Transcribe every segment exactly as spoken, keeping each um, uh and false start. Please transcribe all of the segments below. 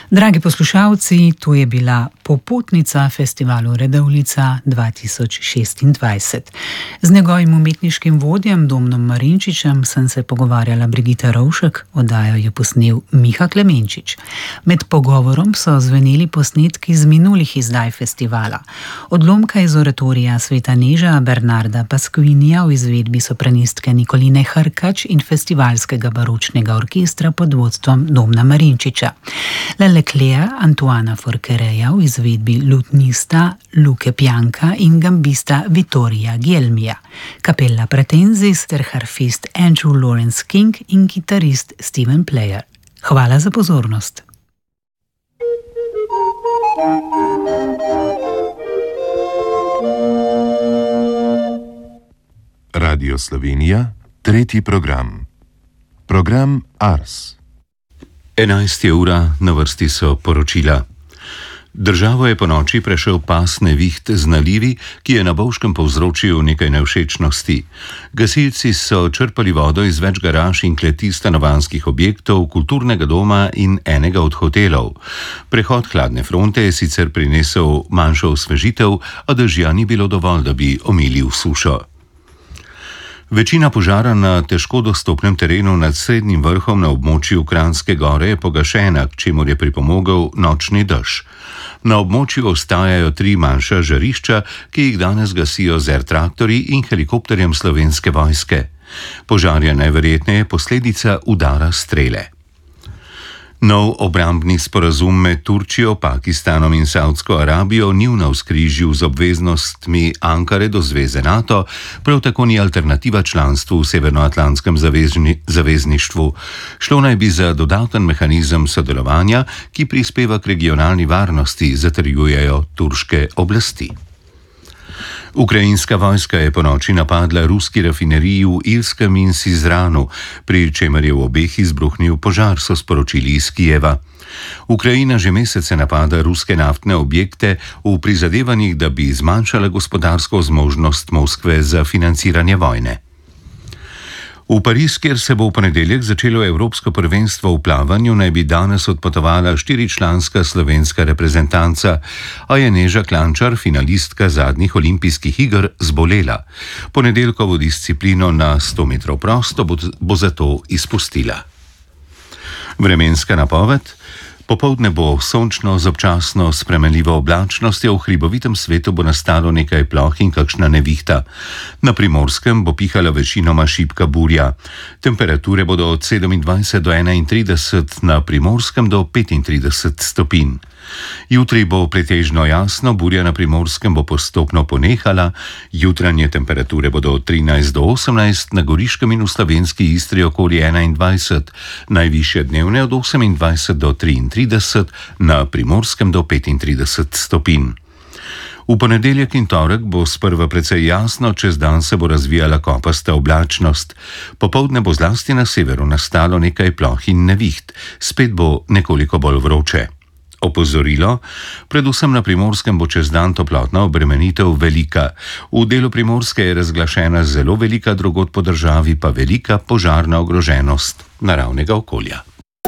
Dragi poslušalci, tu je bila popotnica festivalu Radovljica dva tisoč šestindvajset. Z njegovim umetniškim vodjem, Domnom Marinčičem, sem se pogovarjala Brigita Rovšek, oddajo je posnel Miha Klemenčič. Med pogovorom so zveneli posnetki iz minulih izdaj festivala. Odlomka iz oratorija Sveta Neža Bernarda Pasquinija v izvedbi sopranistke Nikoline Hrkač in festivalskega baročnega orkestra pod vodstvom Domna Marinčiča. Leclerc Antoana Forquereja v izvedbi lutnista Luke Pianka in gambista Vittorija Gielmija, Capella Pratensis ter harfist Andrew Lawrence King in kitarist Steven Player. Hvala za pozornost. Radio Slovenija, tretji program. Program Ars. enajst je ura, na vrsti so poročila. Državo je po noči prešel pas neviht z nalivi, ki je na Bovškem povzročil nekaj nevšečnosti. Gasilci so črpali vodo iz več garaž in kleti stanovanjskih objektov, kulturnega doma in enega od hotelov. Prehod hladne fronte je sicer prinesel manjšo osvežitev, a dežja ni bilo dovolj, da bi omilil sušo. Večina požara na težko dostopnem terenu nad srednjim vrhom na območju Kranjske gore je pogašena, k čemur je pripomogel nočni dež. Na območju ostajajo tri manjša žarišča, ki jih danes gasijo z air-traktorji in helikopterjem Slovenske vojske. Požar je najverjetneje posledica udara strele. Nov obrambni sporazum med Turčijo, Pakistanom in Savdsko Arabijo ni v navzkrižju z obveznostmi Ankare do zveze NATO, prav tako ni alternativa članstvu v Severnoatlantskem zavezni, zavezništvu. Šlo naj bi za dodaten mehanizem sodelovanja, ki prispeva k regionalni varnosti, zatrjujejo turške oblasti. Ukrajinska vojska je ponoči napadla ruski rafineriji v Irskem in Sizranu, pri čemer je v obeh izbruhnil požar, so sporočili iz Kijeva. Ukrajina že mesece napada ruske naftne objekte v prizadevanjih, da bi zmanjšala gospodarsko zmožnost Moskve za financiranje vojne. V Pariz, kjer se bo v ponedeljek začelo Evropsko prvenstvo v plavanju, naj bi danes odpotovala štiričlanska slovenska reprezentanca, a je Neža Klančar, finalistka zadnjih olimpijskih iger, zbolela. Ponedeljkovo disciplino na sto metrov prosto bo, bo zato izpustila. Vremenska napoved. Popoldne bo sončno z občasno spremenljivo oblačnostjo, v hribovitem svetu bo nastalo nekaj ploh in kakšna nevihta. Na Primorskem bo pihala večinoma šibka burja. Temperature bodo od sedemindvajset do enaintrideset, na Primorskem do petintrideset stopinj. Jutri bo pretežno jasno, burja na Primorskem bo postopno ponehala, jutranje temperature bodo od trinajst do osemnajst, na Goriškem in v slovenski Istri okoli enaindvajset, najvišje dnevne od osemindvajset do triintrideset, na Primorskem do petintrideset stopinj. V ponedeljek in torek bo sprva precej jasno, čez dan se bo razvijala kopasta oblačnost. Popoldne bo zlasti na severu nastalo nekaj ploh in neviht, spet bo nekoliko bolj vroče. Opozorilo, predvsem na Primorskem bo čez dan toplotna obremenitev velika. V delu Primorske je razglašena zelo velika, drugod po državi pa velika požarna ogroženost naravnega okolja.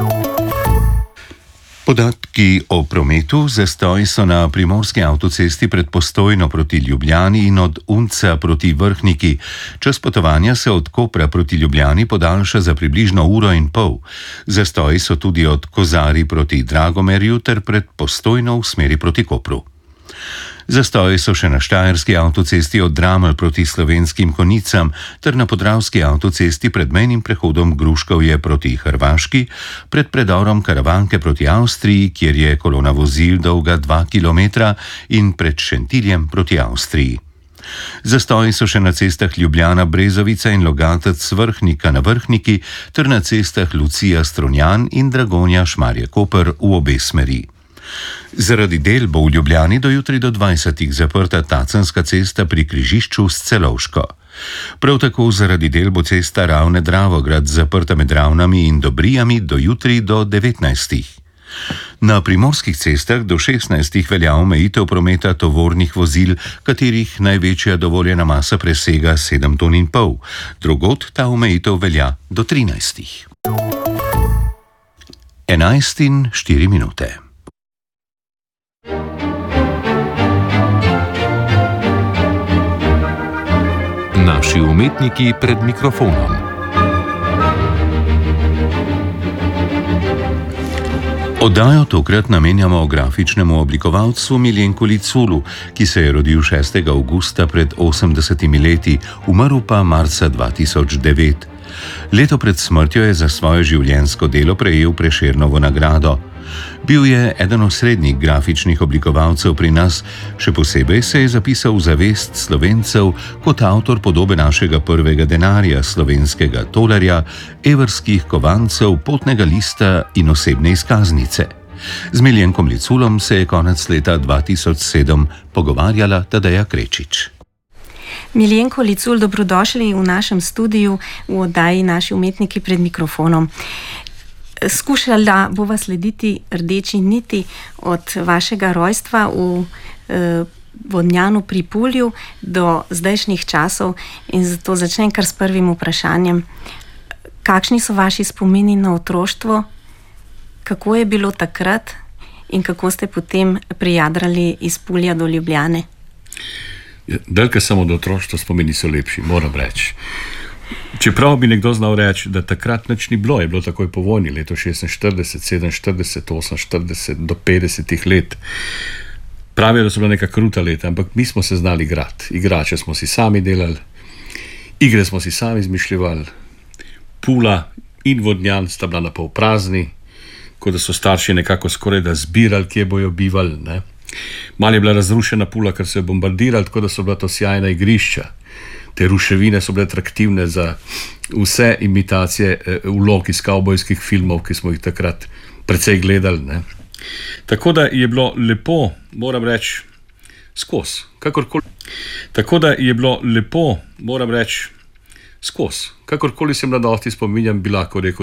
Podatki o prometu. Zastoj so na primorski avtocesti pred Postojno proti Ljubljani in od Unca proti Vrhniki. Čas potovanja se od Kopra proti Ljubljani podaljša za približno uro in pol. Zastoji so tudi od Kozari proti Dragomerju ter pred Postojno v smeri proti Kopru. Zastoji so še na štajerski avtocesti od Dramelj proti Slovenskim Konjicam ter na podravski avtocesti pred mejnim prehodom Gruškovje proti Hrvaški, pred predorom Karavanke proti Avstriji, kjer je kolona vozil dolga dva kilometra, in pred Šentiljem proti Avstriji. Zastoji so še na cestah Ljubljana-Brezovica in Logatec-Vrhnika na Vrhniki ter na cestah Lucija-Strunjan in Dragonja-Šmarje-Koper v obe smeri. Zaradi del bo v Ljubljani do jutri do dvajsetih zaprta Tacenska cesta pri križišču s Celovško. Prav tako zaradi del bo cesta Ravne-Dravograd zaprta med Ravnami in Dobrijami do jutri do devetnajstih. Na primorskih cestah do šestnajstih velja omejitev prometa tovornih vozil, katerih največja dovoljena masa presega sedem ton in pol. Drugod ta omejitev velja do trinajstih. enajst in štiri minute. Naši umetniki pred mikrofonom. Oddajo tokrat namenjamo grafičnemu oblikovalcu Miljenku Liculu, ki se je rodil šestega avgusta pred osemdesetimi leti, umrl pa marca dva tisoč devet. Leto pred smrtjo je za svoje življenjsko delo prejel Prešernovo nagrado. Bil je eden osrednjih grafičnih oblikovalcev pri nas, še posebej se je zapisal v zavest Slovencev kot avtor podobe našega prvega denarja, slovenskega tolarja, evrskih kovancev, potnega lista in osebne izkaznice. Z Miljenkom Liculom se je konec leta dva tisoč sedem pogovarjala Tadeja Krečič. Miljenko Licul, dobrodošli v našem studiu v oddaji Naši umetniki pred mikrofonom. Skušala bova slediti rdeči niti od vašega rojstva v eh, Vodnjanu pri Pulju do zdajšnjih časov in zato začnem kar s prvim vprašanjem. Kakšni so vaši spomini na otroštvo? Kako je bilo takrat in kako ste potem prijadrali iz Pulja do Ljubljane? Dalje samo do otroštva spomini so lepši, moram reči. Čeprav bi nekdo znal reči, da takrat nič ni bilo, je bilo takoj po vojni, leto šestinštirideset, sedeminštirideset, oseminštirideset do petdesetih let. Pravijo, da so bila neka kruta leta, ampak mi smo se znali igrati. Igrače smo si sami delali, igre smo si sami izmišljevali. Pula in Vodnjan sta bila na pol prazni, kot da so starši nekako skoraj da zbirali, kje bojo bivali. Ne? Malo je bila razrušena Pula, ker so jo bombardirali, tako da so bila to sjajna igrišča. Te ruševine so bile atraktivne za vse imitacije vlog iz kavbojskih filmov, ki smo jih takrat precej gledali. Ne? Tako da je bilo lepo, moram reči, skozi. Kakorkoli. Tako da je bilo lepo, moram reči, skozi. Kakorkoli se mladosti spominjam, bi lahko rekel,